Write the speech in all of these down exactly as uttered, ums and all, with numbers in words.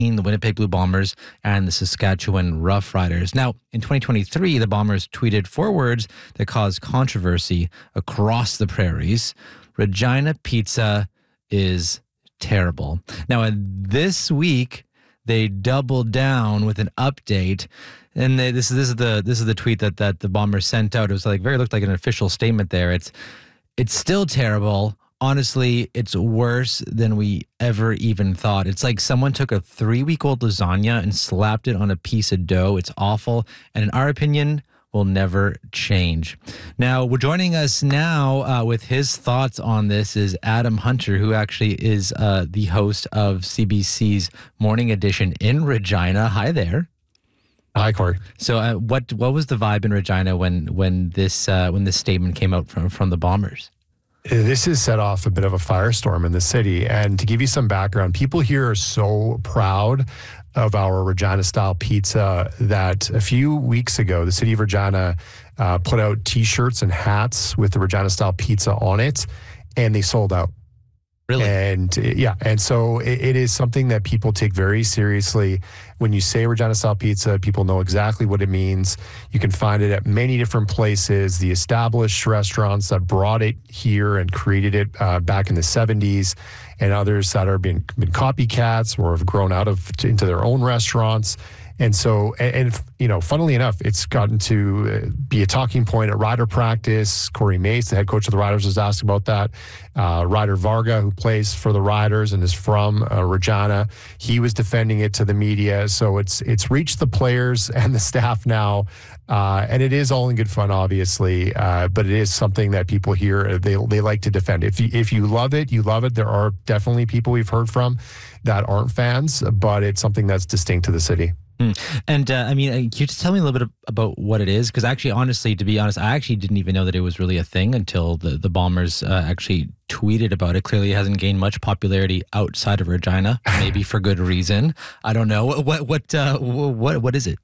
the Winnipeg Blue Bombers and the Saskatchewan Roughriders. Now, in twenty twenty-three, the Bombers tweeted four words that caused controversy across the prairies. Regina pizza is terrible. Now, this week, they doubled down with an update, and they, this is this is the this is the tweet that that the Bombers sent out. It was like very looked like an official statement there. It's it's still terrible. Honestly, it's worse than we ever even thought. It's like someone took a three-week-old lasagna and slapped it on a piece of dough. It's awful, and in our opinion, will never change. Now, we're joining us now uh, with his thoughts on this is Adam Hunter, who actually is uh, the host of C B C's Morning Edition in Regina. Hi there. Hi, Corey. So, uh, what what was the vibe in Regina when when this uh, when this statement came out from from the Bombers? This has set off a bit of a firestorm in the city. And to give you some background, people here are so proud of our Regina-style pizza that a few weeks ago, the city of Regina uh, put out T-shirts and hats with the Regina-style pizza on it, and they sold out. Really? And yeah, and so it, it is something that people take very seriously. When you say Regina style pizza, people know exactly what it means. You can find it at many different places. The established restaurants that brought it here and created it uh, back in the seventies, and others that are being been copycats or have grown out of into their own restaurants. And so, and, and, you know, funnily enough, it's gotten to be a talking point at rider practice. Corey Mace, the head coach of the Riders, was asked about that. Uh, Ryder Varga, who plays for the Riders and is from uh, Regina, he was defending it to the media. So it's it's reached the players and the staff now. Uh, and it is all in good fun, obviously, uh, but it is something that people here, they they like to defend. If you, if you love it, you love it. There are definitely people we've heard from that aren't fans, but it's something that's distinct to the city. And uh, I mean, can you just tell me a little bit about what it is? Because actually, honestly, to be honest, I actually didn't even know that it was really a thing until the, the Bombers uh, actually tweeted about it. Clearly, it hasn't gained much popularity outside of Regina, maybe for good reason. I don't know. What what what uh, what, what is it?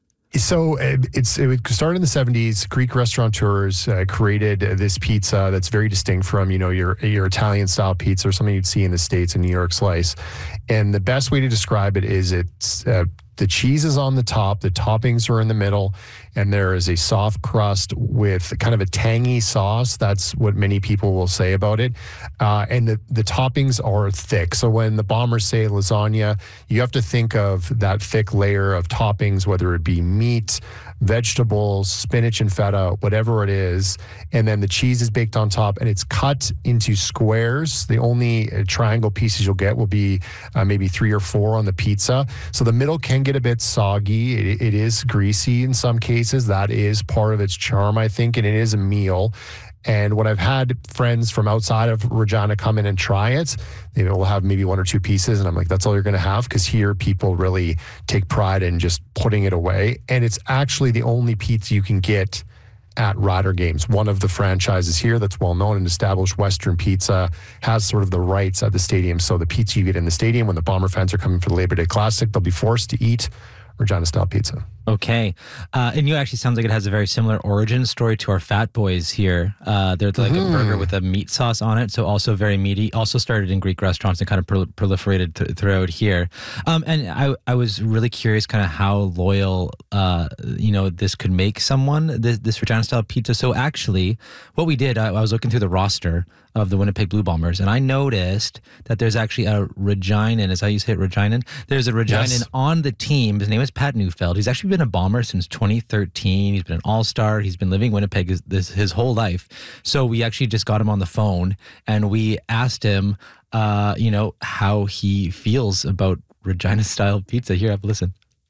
So it's it started in the seventies. Greek restaurateurs uh, created this pizza that's very distinct from, you know, your your Italian style pizza or something you'd see in the States, a New York slice. And the best way to describe it is it's uh, the cheese is on the top, the toppings are in the middle, and there is a soft crust with kind of a tangy sauce. That's what many people will say about it. Uh, and the, the toppings are thick. So when the Bombers say lasagna, you have to think of that thick layer of toppings, whether it be meat, vegetables, spinach and feta, whatever it is. And then the cheese is baked on top and it's cut into squares. The only uh, triangle pieces you'll get will be uh, maybe three or four on the pizza. So the middle can get a bit soggy. It, it is greasy in some cases. That is part of its charm, I think, and it is a meal. And when I've had friends from outside of Regina come in and try it, they will have maybe one or two pieces. And I'm like, that's all you're going to have? Because here people really take pride in just putting it away. And it's actually the only pizza you can get at Rider games. One of the franchises here that's well known and established, Western Pizza, has sort of the rights at the stadium. So the pizza you get in the stadium when the Bomber fans are coming for the Labor Day Classic, they'll be forced to eat Regina-style pizza. Okay. Uh, and you actually sounds like it has a very similar origin story to our Fat Boys here. Uh, they're like mm-hmm. a burger with a meat sauce on it, so also very meaty. Also started in Greek restaurants and kind of prol- proliferated th- throughout here. Um, and I, I was really curious kind of how loyal, uh, you know, this could make someone, this, this Regina-style pizza. So actually, what we did, I, I was looking through the roster of the Winnipeg Blue Bombers, and I noticed that there's actually a Reginan, is how you say it, Reginan? There's a Reginan yes. on the team. His name is Pat Neufeld. He's actually been a Bomber since twenty thirteen. He's been an all-star. He's been living in Winnipeg his, this, his whole life. So we actually just got him on the phone, and we asked him, uh, you know, how he feels about Regina-style pizza. Here, have a listen.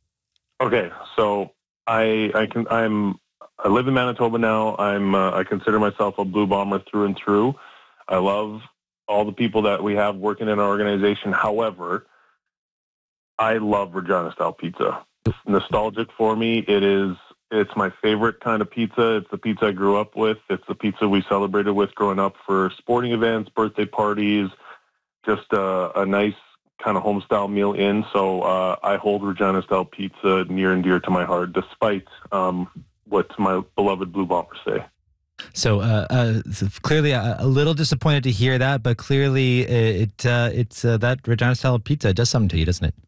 Okay, so I I can I'm I live in Manitoba now. I'm uh, I consider myself a Blue Bomber through and through. I love all the people that we have working in our organization. However, I love Regina-style pizza. It's nostalgic for me. It is. It's my favorite kind of pizza. It's the pizza I grew up with. It's the pizza we celebrated with growing up for sporting events, birthday parties, just a, a nice kind of home-style meal in. So uh, I hold Regina-style pizza near and dear to my heart, despite um, what my beloved Blue Bombers say. So, uh, uh, so clearly, a, a little disappointed to hear that, but clearly, it uh, it's uh, that Regina-style pizza does something to you, doesn't it?